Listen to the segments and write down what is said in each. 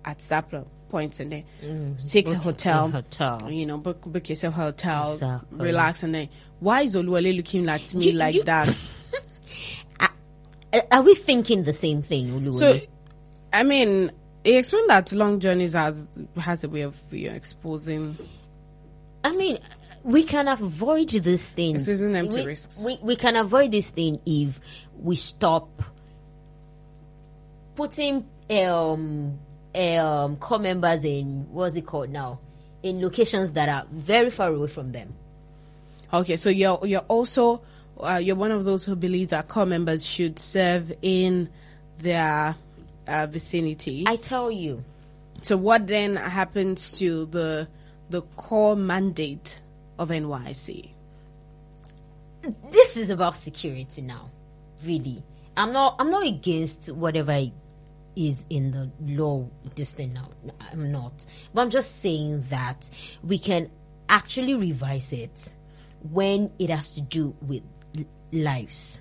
at that point, and then take a hotel, book yourself a hotel, Exactly. relax, and then why is Oluwale looking at me like that? Are we thinking the same thing, Oluwole? So, I mean, he explained that long journeys has a way of exposing. I mean, we can avoid these things. Exposing them to risks. We can avoid this thing if we stop putting core members in, what's it called now, in locations that are very far away from them. Okay, so you're also you're one of those who believe that core members should serve in their vicinity. I tell you. So what then happens to the core mandate of NYSC? This is about security now, really. I'm not against whatever is in the law, this thing now. I'm not. But I'm just saying that we can actually revise it when it has to do with lives.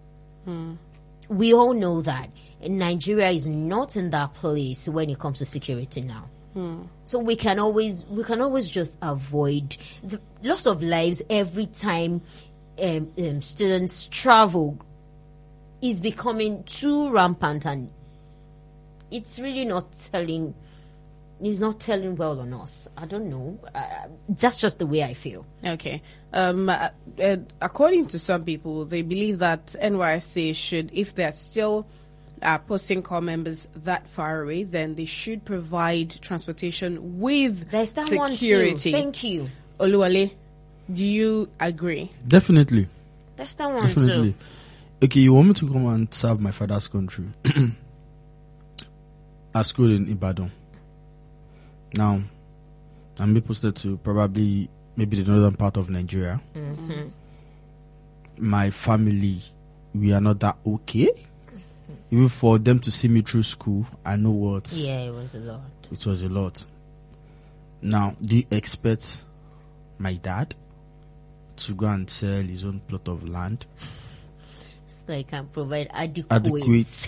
We all know that Nigeria is not in that place when it comes to security now. So we can always just avoid the loss of lives every time students travel is becoming too rampant, and it's really not telling. It's not telling well on us. I don't know. That's just the way I feel. Okay. According to some people, they believe that NYSC should, if they're still posting core members that far away, then they should provide transportation with There's that security. one too. Thank you. Oluwale, do you agree? Definitely. There's that one Definitely. too. Okay, you want me to come and serve my father's country? I schooled in Ibadan. Now, I'm being posted to probably maybe the northern part of Nigeria. My family, we are not that okay. Even for them to see me through school, I know what. Yeah, it was a lot. It was a lot. Now, do you expect my dad to go and sell his own plot of land? So I can provide adequate. Adequate.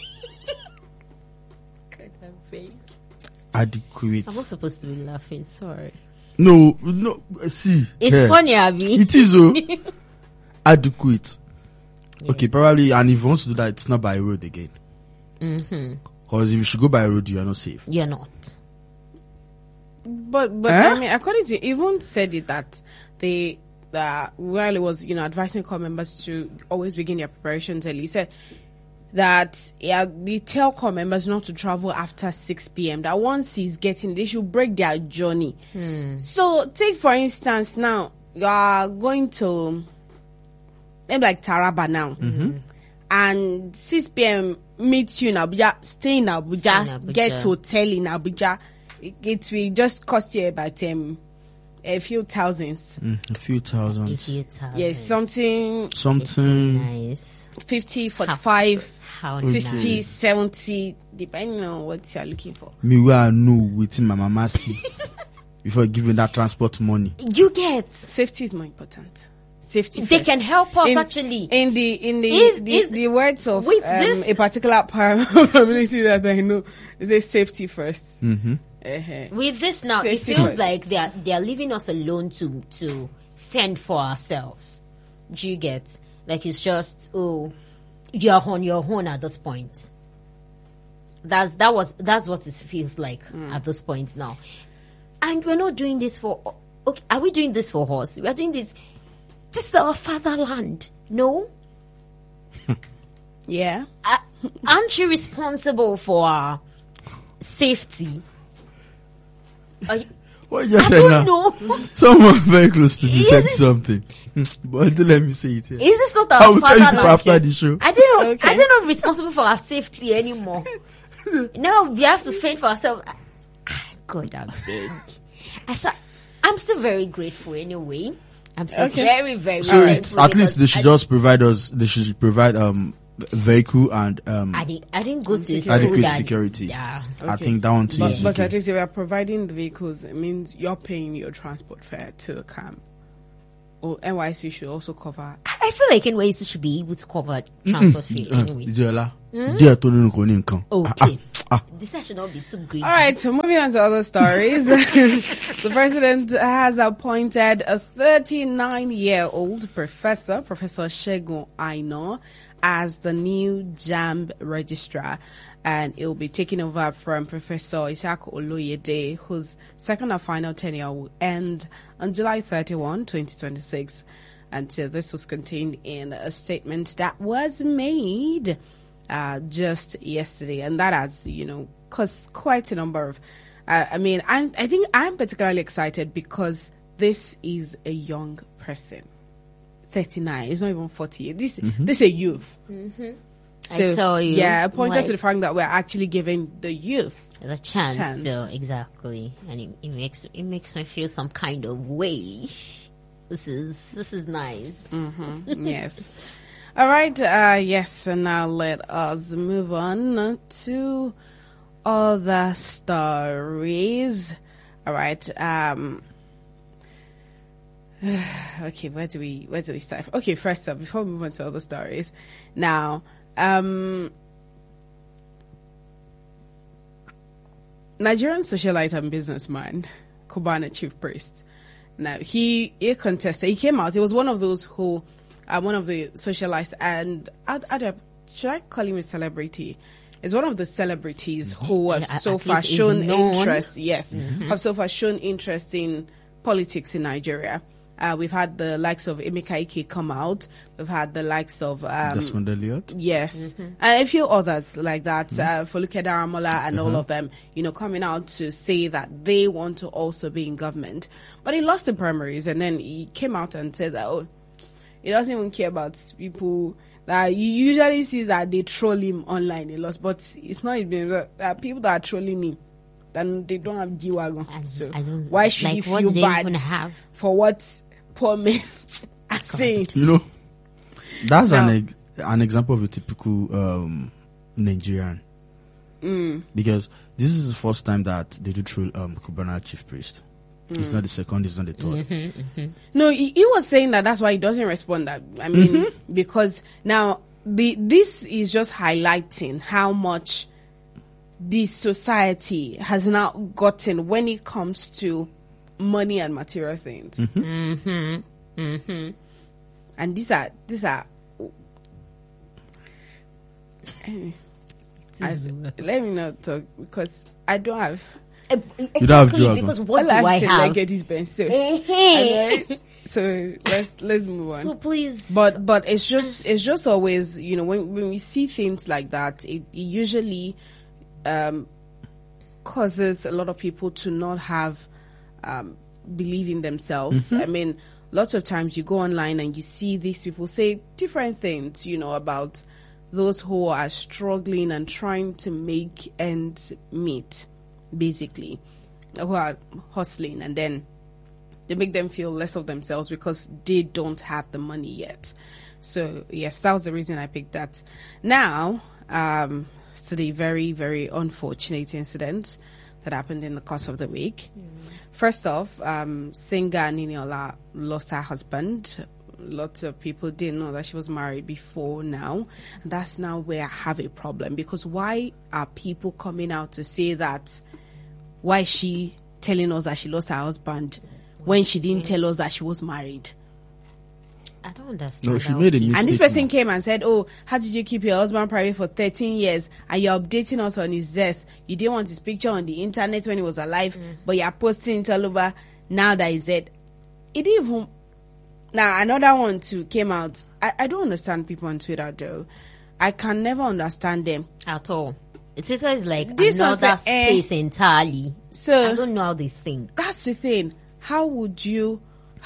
Adequate. I'm not supposed to be laughing. Sorry. No, see. It's funny, Abby. It is, adequate. Yeah. Okay, probably, and if he wants to do that, it's not by road again. Because if you should go by road, you are not safe. You're not. But I mean, according to, even said it that while it was, advising core members to always begin their preparations early, he said that they tell core members not to travel after 6 p.m. That once they should break their journey. So take for instance now, you are going to maybe like Taraba now, and 6 p.m. meet you in Abuja, stay in Abuja, get hotel in Abuja. It will just cost you about a few thousands. A few thousand. Yes, something nice. 50, 45, How 60, nice. 70, depending on what you are looking for. Me where I know within my mama see before giving that transport money. You get Safety is more important. Safety they first. can help us actually. In the words of with this- a particular paramilitary that I know, they say safety first. With this now, it Safety feels first. like they are leaving us alone to fend for ourselves. Do you get? Like it's just you're on your own at this point. That's what it feels like at this point now. And we're not doing this for. Okay, are we doing this for us? We are doing this. This is our fatherland. No, Yeah. aren't you responsible for our safety? What you just I said don't now? know. Someone very close to me Is said it- something. But don't let me say it here. Is this not I our will tell you fatherland? after the show. I don't know. Okay. I don't know responsible for our safety anymore. Now we have to fend for ourselves. God, I beg. I'm still very grateful anyway. I'm still Okay. very, very So thankful. at least because they should just provide us. They should provide vehicle and I didn't go to the school adequate that- security. Yeah. I Okay. think that one too But, is but okay. at least if you are providing the vehicles, it means you're paying your transport fare to the camp. Or NYC should also cover. I feel like NYC should be able to cover transport fee anyway. Ìjọba díẹ̀ tó nínú kò ní nǹkan. Okay. This should not be too greedy. All right, so moving on to other stories. The president has appointed a 39-year-old professor, Professor Segun Aina, as the new JAMB registrar. And it will be taking over from Professor Isaac Oloyede, whose second and final tenure will end on July 31, 2026. And so this was contained in a statement that was made just yesterday. And that has, caused quite a number of... I think I'm particularly excited because this is a young person. 39. It's not even 40. This is a youth. Mm-hmm. So, I tell you, yeah, it points us to the fact that we're actually giving the youth the chance. Still, exactly, and it makes me feel some kind of way. This is nice. Mm-hmm. Yes. All right. Yes. And now let us move on to other stories. All right. Okay. Where do we start? Okay. First up, before we move on to other stories, now. Nigerian socialite and businessman Cubana Chief Priest. Now he contested. He came out. He was one of those who, one of the socialites, and should I call him a celebrity? Is one of the celebrities who have so far shown interest. Yes, have so far shown interest in politics in Nigeria. We've had the likes of Emeka Ike come out. We've had the likes of Desmond Elliott. Yes, and a few others like that. Foluke Daramola and all of them, coming out to say that they want to also be in government. But he lost the primaries, and then he came out and said that he doesn't even care about people. That you usually see that they troll him online a lot, but it's not even people that are trolling him. Then they don't have G-Wagon. So why should he feel bad for what poor men are saying? That's an example of a typical Nigerian. Because this is the first time that they do troll Cubana Chief Priest. It's not the second, it's not the third. No, he was saying that's why he doesn't respond. Because now this is just highlighting how much the society has now gotten when it comes to money and material things. And these are let me not talk because I don't have. You don't have because what do I have? Like it is Ben. So let's move on. So please, but it's just always when we see things like that, it usually causes a lot of people to not have believe in themselves. I mean, lots of times you go online and you see these people say different things, about those who are struggling and trying to make ends meet, basically, who are hustling, and then they make them feel less of themselves because they don't have the money yet. So yes, that was the reason I picked that. Now, to the very, very unfortunate incident that happened in the course of the week. First off, singer Niniola lost her husband. Lots of people didn't know that she was married before now. And that's now where I have a problem, because why are people coming out to say that? Why is she telling us that she lost her husband when she didn't tell us that she was married? I don't understand. No, she made a mistake. And this person came and said, how did you keep your husband private for 13 years and you're updating us on his death? You didn't want his picture on the internet when he was alive, but you're posting it all over now that he's dead. It didn't even... Now, another one too came out. I don't understand people on Twitter, though. I can never understand them. At all. Twitter is like this another space entirely. So I don't know how they think. That's the thing. How would you...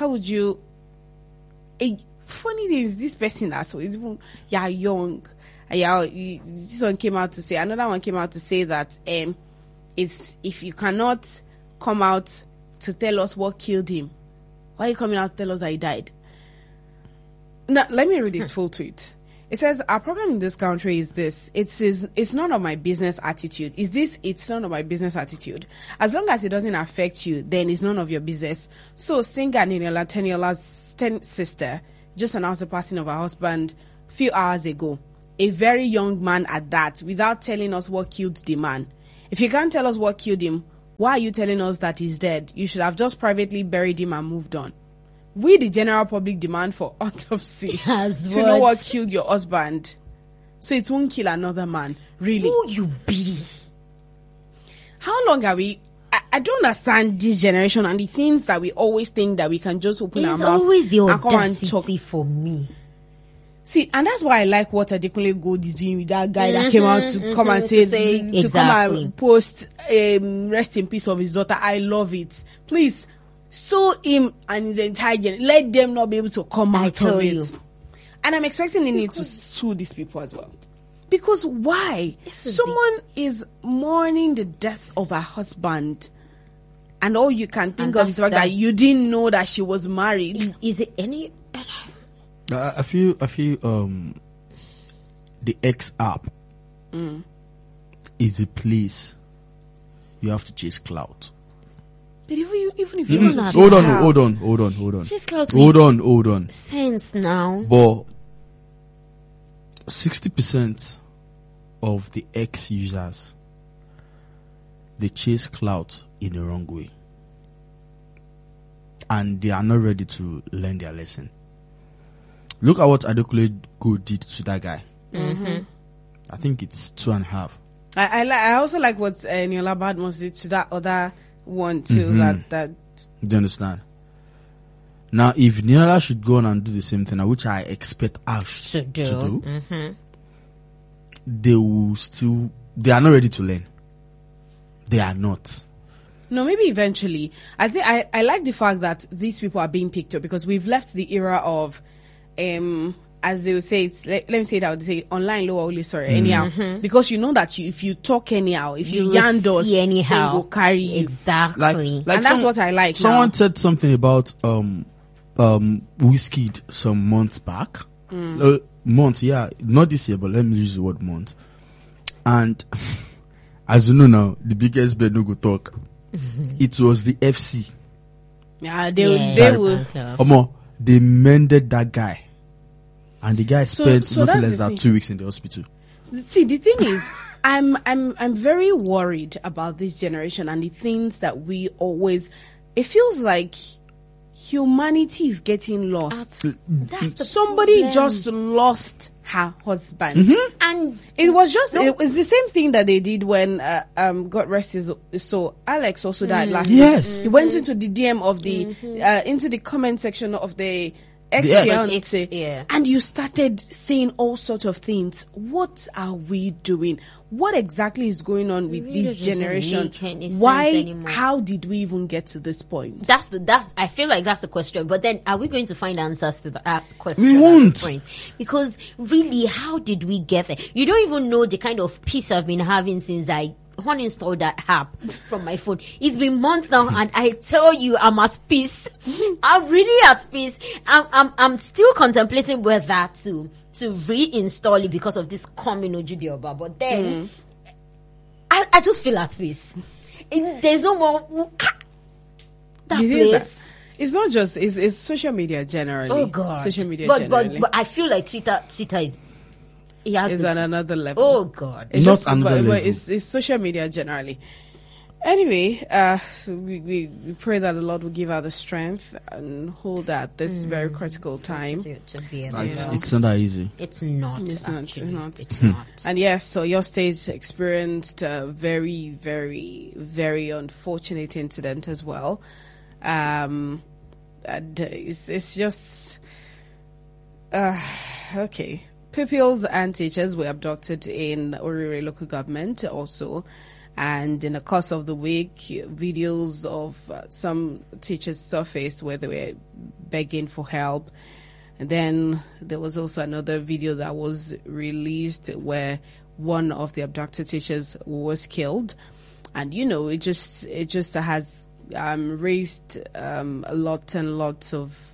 funny thing is, this person that's even you're young. This one came out to say, another one came out to say that if you cannot come out to tell us what killed him, why are you coming out to tell us that he died? Now, let me read this full tweet. It says, our problem in this country is this. It's none of my business attitude. It's none of my business attitude. As long as it doesn't affect you, then it's none of your business. So singer Niniola Teniola's sister just announced the passing of her husband a few hours ago. A very young man at that, without telling us what killed the man. If you can't tell us what killed him, why are you telling us that he's dead? You should have just privately buried him and moved on. We, the general public, demand for autopsy to know what killed your husband, so it won't kill another man. Really? Who you be? How long are we? I don't understand this generation and the things that we always think that we can just open our It's mouth always the and come and talk. audacity for me. See, and that's why I like what Adekunle Gold is doing with that guy that came out to come and say, to come exactly. and post rest in peace of his daughter. I love it. Please sue him and his entire let them not be able to come out of it. And I'm expecting they need to sue these people as well. Because why? Someone is mourning the death of her husband, and all you can think of is the fact that you didn't know that she was married. Is it any? I feel the X app is a place you have to chase clout. But even if you want to chase hold clout, on. Chase clout. Hold on. Sense now. But 60% of the X users, they chase clout in the wrong way, and they are not ready to learn their lesson. Look at what Adekunle Gold did to that guy. Mm-hmm. I think it's 2.5. I also like what Niola Badmus did to that other one too. That Do you understand? Now, if Niola should go on and do the same thing, which I expect Ash to do, they will still. They are not ready to learn. They are not. No, maybe eventually. I think I like the fact that these people are being picked up, because we've left the era of as they would say, it's, let me say it out, they say online lower only, sorry, anyhow. Because you know that if you talk anyhow, if you yarn us, anyhow, they will carry you. Exactly. Like and that's what I like. Someone said something about Wizkid some months back. Months, yeah, not this year, but let me use the word month. And as you know now, the biggest bed no go talk. It was the FC. Yeah, they will. They mended that guy, and the guy spent nothing less than 2 weeks in the hospital. See, the thing is, I'm very worried about this generation and the things that we always. It feels like humanity is getting lost. Somebody just lost her husband, and it was just it was the same thing that they did when God rest his soul. Alex also died last year. He went into the DM of the into the comment section of the ex-fiance, and you started saying all sorts of things. What are we doing? What exactly is going on with this generation? Why? How did we even get to this point? That's. I feel like that's the question. But then, are we going to find answers to that question? We won't. At this point? Because really, how did we get there? You don't even know the kind of peace I've been having since I uninstalled that app from my phone. It's been months now, and I tell you, I'm at peace. I'm really at peace. I'm still contemplating whether to reinstall it because of this coming Ojudioba. But then I just feel at peace. There's no more that place. It's not just it's social media generally. Oh God, social media generally. But I feel like Twitter is on another level. Oh God, it's not just, another level. It's social media generally. Anyway, so we pray that the Lord will give her the strength and hold at this very critical time. To be able It's not that easy. It's not. It's not. It's not. And yes, so your state experienced a very, very, very unfortunate incident as well. And it's just okay. Pupils and teachers were abducted in Orire local government also. And in the course of the week, videos of some teachers surfaced where they were begging for help. And then there was also another video that was released where one of the abducted teachers was killed. And, you know, it just has raised lots and lots of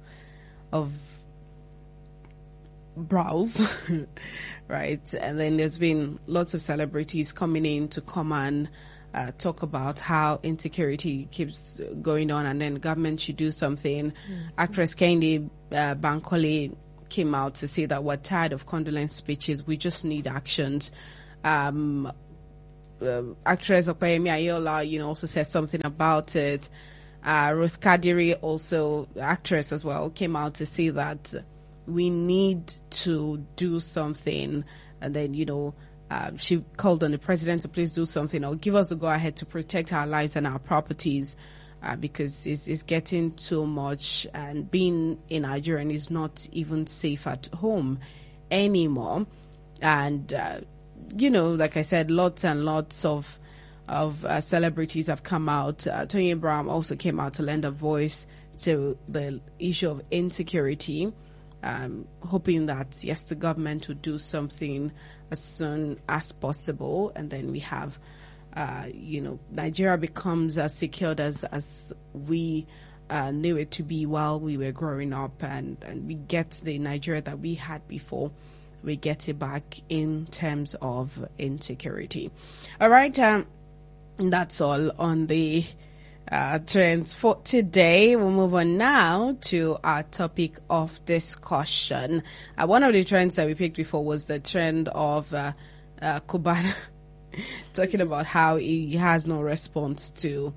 brows. Right, and then there's been lots of celebrities coming in to come and talk about how insecurity keeps going on, and then government should do something. Actress Kehinde Bankole came out to say that we're tired of condolence speeches. We just need actions. actress Opeyemi Ayola, also said something about it. Ruth Kadiri, also actress as well, came out to say that we need to do something. And then, she called on the president to please do something or give us the go-ahead to protect our lives and our properties because it's getting too much, and being in Nigeria is not even safe at home anymore. And, like I said, lots and lots of celebrities have come out. Tony Abraham also came out to lend a voice to the issue of insecurity, hoping that, yes, the government would do something as soon as possible. And then we have, Nigeria becomes as secured as we knew it to be while we were growing up, and we get the Nigeria that we had before. We get it back in terms of insecurity. All right. That's all on the trends for today. We'll move on now to our topic of discussion. One of the trends that we picked before was the trend of Cubana talking about how he has no response to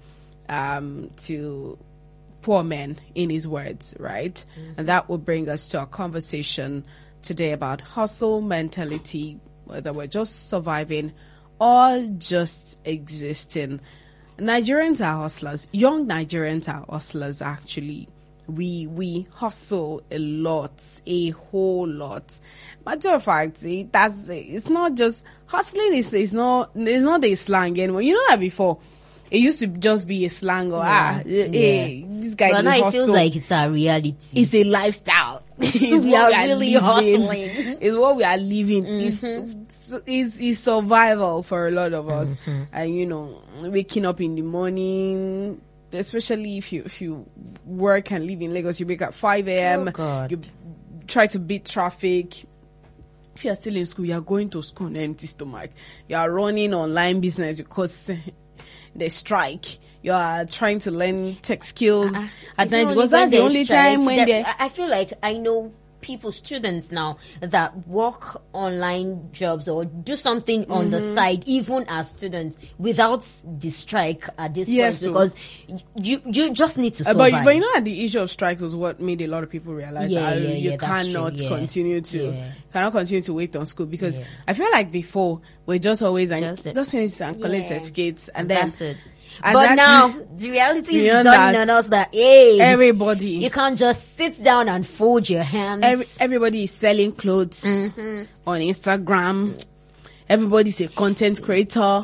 poor men, in his words, right? Mm-hmm. And that will bring us to a conversation today about hustle mentality, whether we're just surviving or just existing. Nigerians are hustlers. Young Nigerians are hustlers, actually. We hustle a lot, a whole lot. Matter of fact, it's not just hustling. It's not a slang anymore. You know that before, it used to just be a slang or this guy. But now it feels like it's a reality. It's a lifestyle. We are really hustling. It's what we are living. Mm-hmm. It's survival for a lot of us. Mm-hmm. And waking up in the morning, especially if you work and live in Lagos, you wake up 5 a.m. You try to beat traffic. If you are still in school, you are going to school on an empty stomach. You are running online business because the strike. You are trying to learn tech skills at night because that's the only time when I feel like I know students now that work online jobs or do something on the side, even as students, without the strike at this point, because you just need to survive. But the issue of strikes was what made a lot of people realize that you cannot continue to wait on school, because I feel like before we're just always just finish and collect certificates and then that's it. But now the reality is dawning on us that everybody, you can't just sit down and fold your hands. Everybody is selling clothes on Instagram. Everybody's a content creator.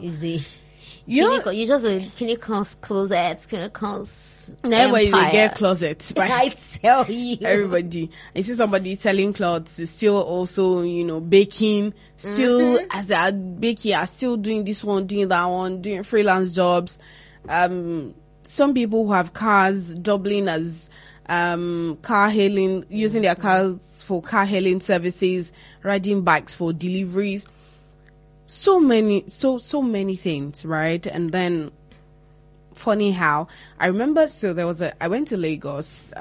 You just clinicals closets, clinicals. Everybody they get closets. Right? I tell you, everybody. You see somebody selling clothes, is still also baking. Still as they are baking, are still doing this one, doing that one, doing freelance jobs. Some people who have cars doubling as car hailing, using their cars for car hailing services, riding bikes for deliveries. So many things, right? And then funny how I remember, I went to Lagos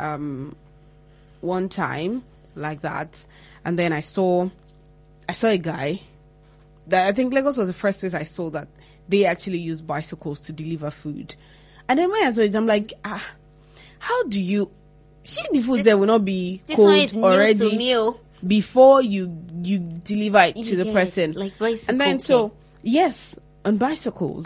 one time like that, and then I saw a guy that I think Lagos was the first place I saw that they actually use bicycles to deliver food. And then when I saw it, I'm like, how do you see the food there will not be cold already before you deliver it to the person, like bicycle, and then on bicycles.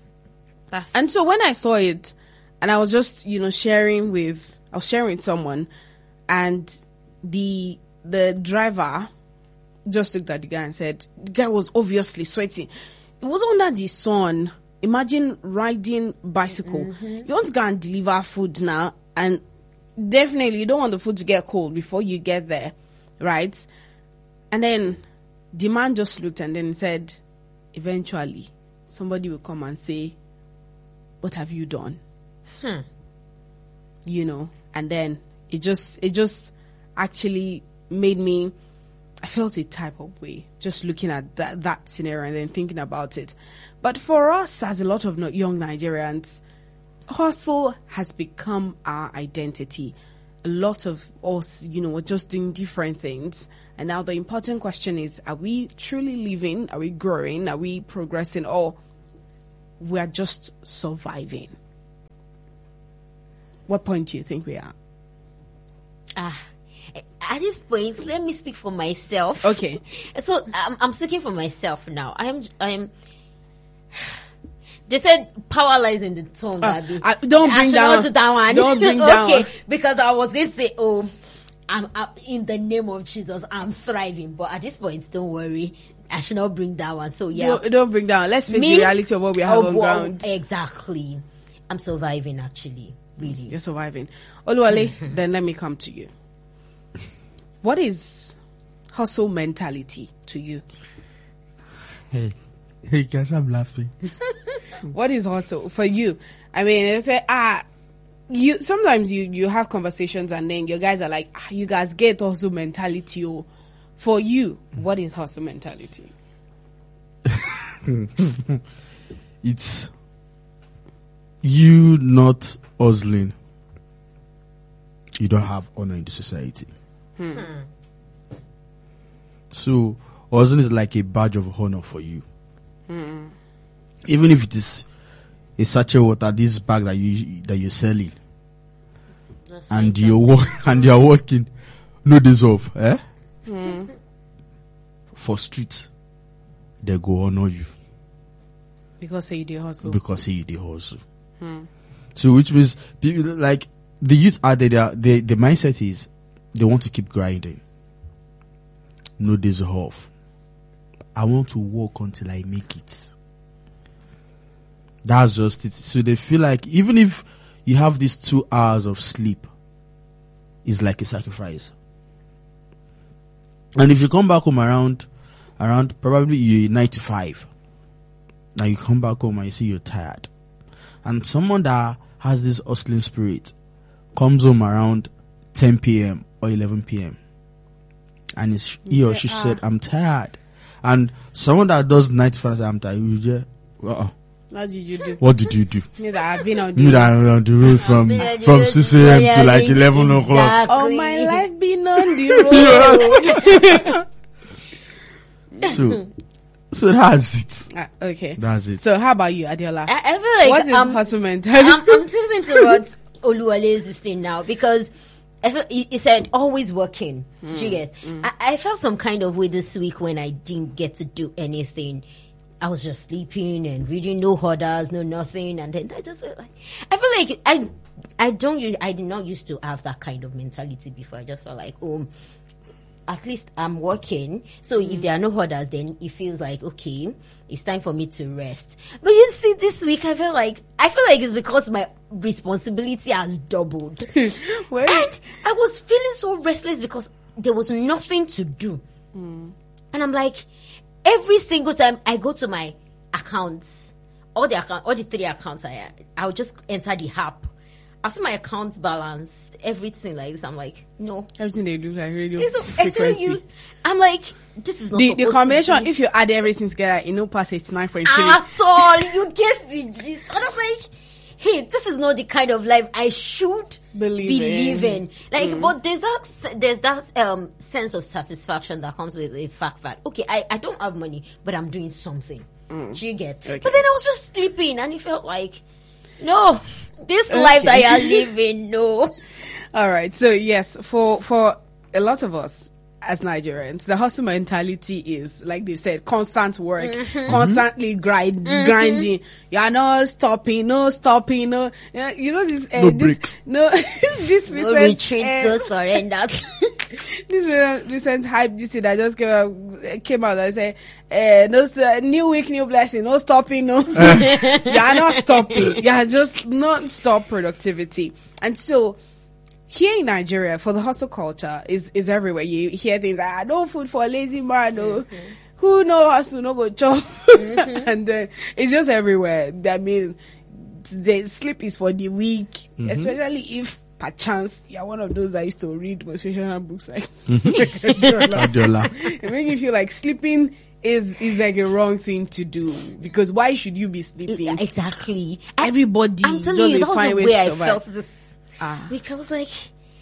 And so when I saw it, and I was just sharing with someone, and the driver just looked at the guy and said, the guy was obviously sweating. It was under the sun. Imagine riding bicycle. You want to go and deliver food now, and definitely you don't want the food to get cold before you get there, right? And then the man just looked and then said, eventually somebody will come and say, what have you done? And then it just actually made me, I felt a type of way just looking at that scenario and then thinking about it. But for us, as a lot of young Nigerians, hustle has become our identity. A lot of us, we're just doing different things. And now the important question is, are we truly living? Are we growing? Are we progressing? Or we are just surviving? What point do you think we are? At this point, let me speak for myself. Okay. So I'm speaking for myself now. I am. They said power lies in the tongue. Don't bring down to that one. Don't bring down. Okay, because I was going to say, I'm in the name of Jesus, I'm thriving. But at this point, don't worry, I should not bring that one. So yeah, don't bring down. Let's face the reality of what we have on ground. Exactly, I'm surviving. Actually, really, you're surviving. Oluwale, then let me come to you. What is hustle mentality to you? Hey guys, I'm laughing. What is hustle for you? I mean, they say, you sometimes you have conversations and then your guys are like, you guys get hustle mentality. Or for you, what is hustle mentality? It's you not hustling. You don't have honor in the society. So hustling is like a badge of honor for you. Even if it is a sachet water, this bag that you're selling, and you're working no days off, for street, they go honor you because you did hustle. So which means people like the youth are there. The mindset is they want to keep grinding. No days off. I want to work until I make it. That's just it. So they feel like even if you have these 2 hours of sleep, it's like a sacrifice. And if you come back home around probably you're 95, now you come back home and you see you're tired. And someone that has this hustling spirit comes home around 10 p.m. or 11 p.m. and he or she said, I'm tired. And someone that does 95 says, I'm tired. You just, what did you do? What did you do? Me that I've been on the road from 6 a.m. to like 11 o'clock. All my life been on the road. So that's it. Okay. That's it. So how about you, Adiola? I feel like what is hustle mentality? I'm listening to what Oluwale is saying now because I feel he said always working. Do you get? I felt some kind of way this week when I didn't get to do anything. I was just sleeping and reading, no orders, no nothing, and then I just felt like I feel like I did not used to have that kind of mentality before. I just felt like at least I'm working, so if there are no orders, then it feels like okay, it's time for me to rest. But you see, this week I feel like it's because my responsibility has doubled, and I was feeling so restless because there was nothing to do, and I'm like. Every single time I go to my accounts, all the 3 accounts I'll just enter the app. I see my account balance, everything like this. I'm like, no. Everything they do like radio I tell you, I'm like, this is not the combination. If you add everything together, past 89.3 at all. You get the gist. And I'm like, hey, this is not the kind of life I should believe in. Like, but there's that sense of satisfaction that comes with the fact that okay, I don't have money, but I'm doing something. Do you get? Okay. But then I was just sleeping, and it felt like, no, this life that you're living, no. All right. So yes, for a lot of us as Nigerians, the hustle mentality is, like they've said, constant work, constantly grinding. You are not stopping, no. You know this, this recent, no retreat, no surrenders. This recent hype, this thing that just came out and said, no, new week, new blessing, no stopping, no. You are not stopping. You are just non-stop productivity. And so, here in Nigeria, for the hustle culture is everywhere. You hear things like, no food for a lazy man, no. Who no hustle, no go chop. And it's just everywhere. I mean, the sleep is for the weak, especially if, perchance, you're one of those that used to read motivational books like Adiola. It makes you feel like sleeping is like a wrong thing to do, because why should you be sleeping? Exactly. Everybody, I'm telling you, that was the way I felt this. Because I was like,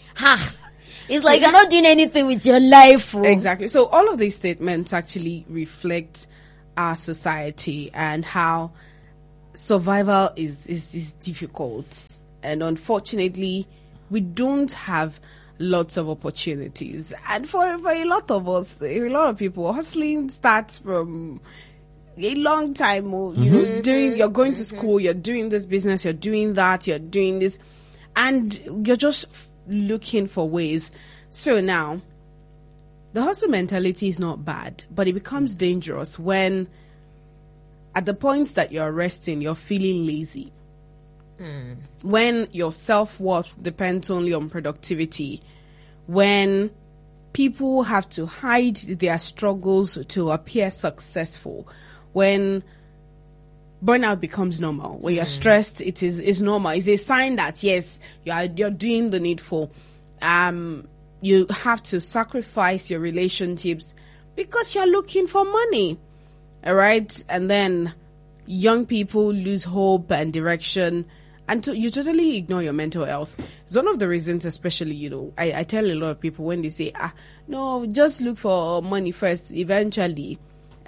it's like you're not doing anything with your life. Exactly. So all of these statements actually reflect our society and how survival is difficult, and unfortunately, we don't have lots of opportunities. And for a lot of us, a lot of people, hustling starts from a long time. You know, you're going to school, you're doing this business, you're doing that, you're doing this, and you're just looking for ways. So now, the hustle mentality is not bad, but it becomes dangerous when, at the point that you're resting, you're feeling lazy. When your self-worth depends only on productivity, when people have to hide their struggles to appear successful, when burnout becomes normal, when you're stressed, it's normal. It's a sign that yes, you're doing the needful. You have to sacrifice your relationships because you're looking for money. All right, and then young people lose hope and direction, and you totally ignore your mental health. It's one of the reasons, especially, you know, I tell a lot of people when they say, no, just look for money first. Eventually,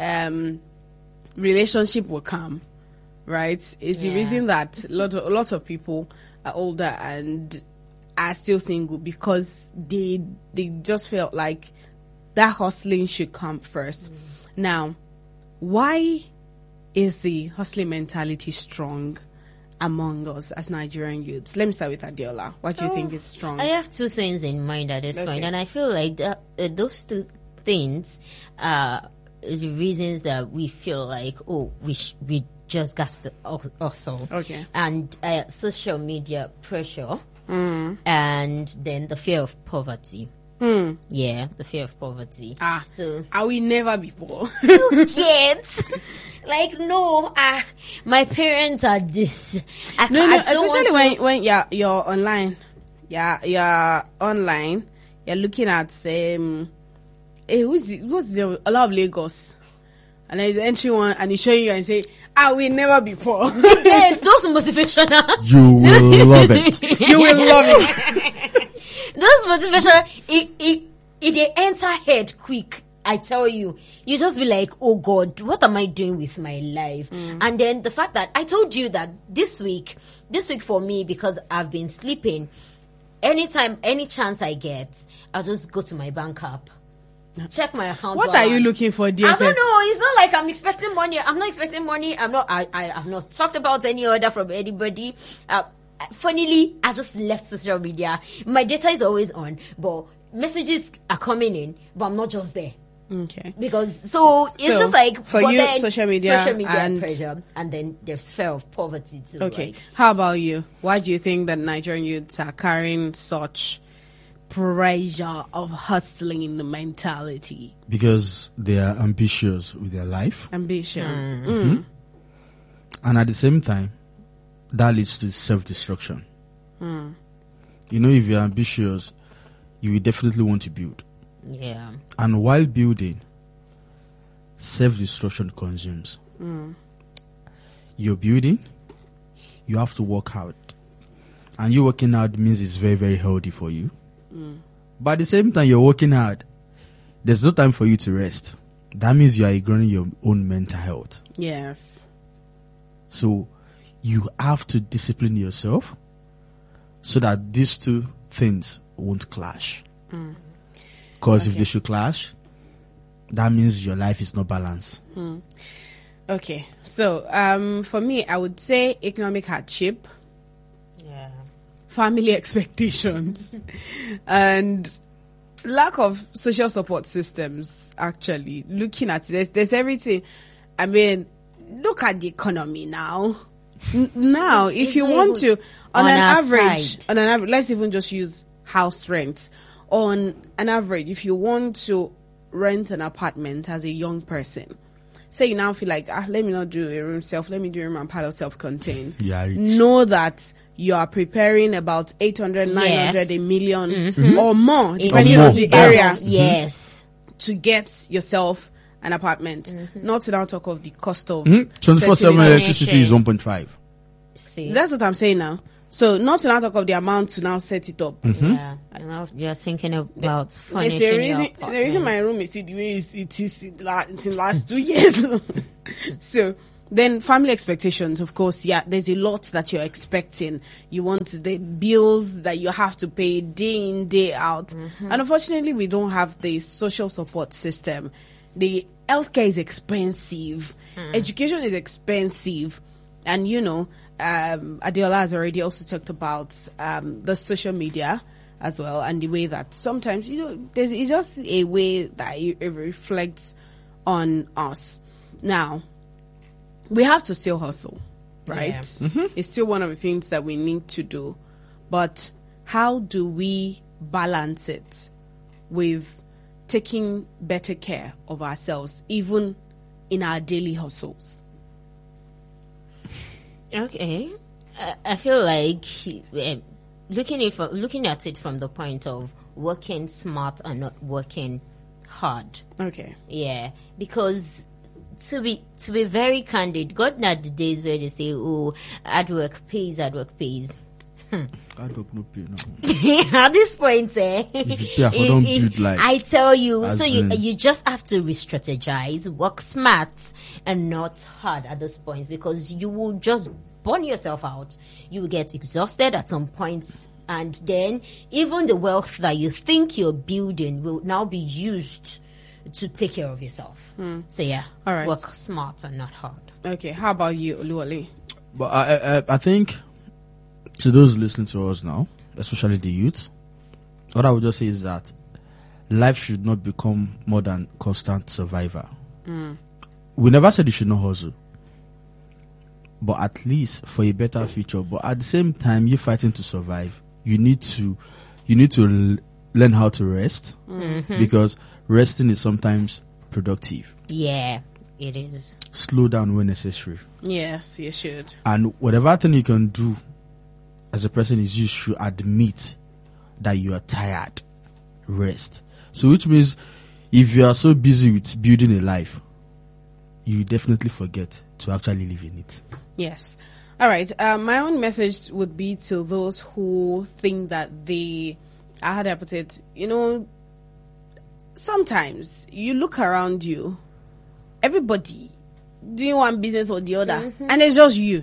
relationship will come, right? It's the reason that a lot of people are older and are still single, because they just felt like that hustling should come first. Now, why is the hustling mentality strong among us as Nigerian youths? Let me start with Adiola. What do you think is strong? I have two things in mind at this point, and I feel like those two things are the reasons that we feel like, we just got to hustle. Okay. And social media pressure, and then the fear of poverty. Yeah, the fear of poverty. So I will never be poor. You get like, no, my parents are this. Especially when you're online. You're online. You're looking at what's the a lot of Lagos, and there's entry one, and he's showing you and say, I will never be poor. Yes, those motivational. You will love it. You will love it. Those motivation, it they enter head quick. I tell you, you just be like, oh God, what am I doing with my life? And then the fact that I told you that this week for me, because I've been sleeping, anytime, any chance I get, I'll just go to my bank app, check my account. What are you looking for, dear? I don't know. It's not like I'm expecting money. I'm not expecting money. I have not talked about any order from anybody. Funnily, I just left social media. My data is always on, but messages are coming in, but I'm not just there. Okay. Because it's just like, for you, social media and pressure, and then there's fear of poverty too. Okay. Right? How about you? Why do you think that Nigerian youths are carrying such pressure of hustling in the mentality? Because they are ambitious with their life. Ambition. And at the same time, that leads to self-destruction. You know, if you're ambitious, you will definitely want to build. Yeah. And while building, self-destruction consumes. You're building, you have to work hard. And you working hard means it's very, very healthy for you. But at the same time, you're working hard. There's no time for you to rest. That means you are ignoring your own mental health. Yes. So you have to discipline yourself so that these two things won't clash. Because if they should clash, that means your life is not balanced. Okay. So for me, I would say economic hardship, family expectations, and lack of social support systems. Actually, looking at it, there's everything. I mean, look at the economy now. Now, if you want to, on an average, let's even just use house rent. On an average, if you want to rent an apartment as a young person, say you now feel like, let me not do a room self, let me do a room and part of self-contained. Know that you are preparing about 800, 900, a million or more, depending on the area. Yes. To get yourself an apartment. Not to now talk of the cost of 24/7 electricity is 1.5. See, that's what I'm saying now. So not to now talk of the amount to now set it up. Yeah, and now you're thinking about furnishing the reason my room is the way it is in the last 2 years. So Then family expectations, of course, yeah, there's a lot that you're expecting. You want the bills that you have to pay day in, day out. And unfortunately, we don't have the social support system. The healthcare is expensive. Education is expensive. And, Adeola has already also talked about the social media as well, and the way that sometimes, it's just a way that it reflects on us. Now, we have to still hustle, right? Yeah. It's still one of the things that we need to do. But how do we balance it with taking better care of ourselves, even in our daily hustles? Okay. I feel like looking at it from the point of working smart and not working hard. Okay. Yeah, because to be very candid, God not the days where they say, "Oh, hard work pays." I don't know, no. At this point, I tell you, so you just have to re-strategize, work smart, and not hard at this point, because you will just burn yourself out. You will get exhausted at some points, and then even the wealth that you think you're building will now be used to take care of yourself. So yeah, all right, work smart and not hard. Okay, how about you, Oluwole? But I think to those listening to us now, especially the youth, what I would just say is that life should not become more than constant survivor. We never said you should not hustle, but at least for a better future. But at the same time, you're fighting to survive. You need to learn how to rest, because resting is sometimes productive. Yeah, it is. Slow down when necessary. Yes, you should. And whatever thing you can do as a person is you should admit that you are tired. Rest. So which means if you are so busy with building a life, you definitely forget to actually live in it. Yes. All right. My own message would be to those who think that how do I put it? Sometimes you look around you, everybody doing one business or the other, and it's just you.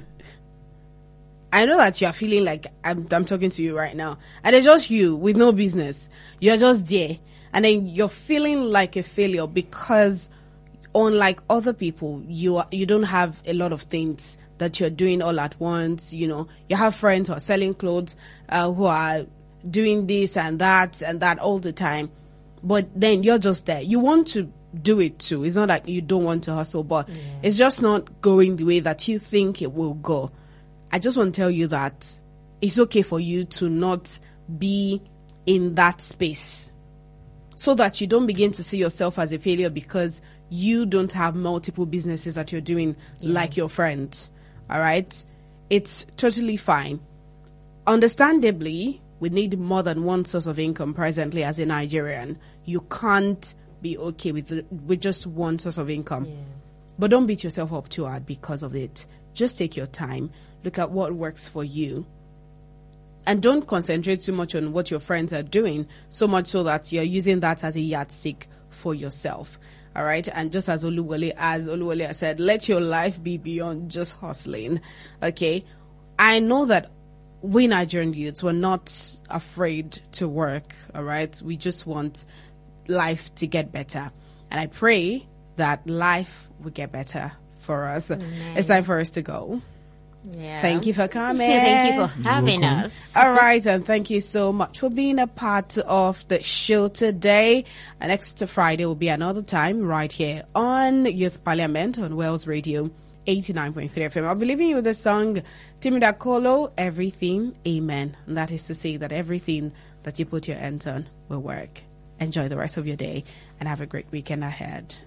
I know that you are feeling like I'm talking to you right now, and it's just you with no business. You're just there, and then you're feeling like a failure because, unlike other people, you don't have a lot of things that you're doing all at once. You have friends who are selling clothes, who are doing this and that all the time, but then you're just there. You want to do it too. It's not like you don't want to hustle, but it's just not going the way that you think it will go. I just want to tell you that it's okay for you to not be in that space, so that you don't begin to see yourself as a failure because you don't have multiple businesses that you're doing like your friends. All right? It's totally fine. Understandably, we need more than one source of income presently as a Nigerian. You can't be okay with just one source of income. But don't beat yourself up too hard because of it. Just take your time. Look at what works for you. And don't concentrate too much on what your friends are doing, so much so that you're using that as a yardstick for yourself. All right? And just as Oluwole said, let your life be beyond just hustling. Okay? I know that we Nigerian youths were not afraid to work. All right? We just want life to get better. And I pray that life will get better for us. It's time for us to go. Yeah. Thank you for coming. Thank you for having us. All right, and thank you so much for being a part of the show today. And next Friday will be another time right here on Youth Parliament on Wales Radio 89.3 FM. I'll be leaving you with the song Timida Kolo, Everything, Amen. And that is to say that everything that you put your hands on will work. Enjoy the rest of your day and have a great weekend ahead.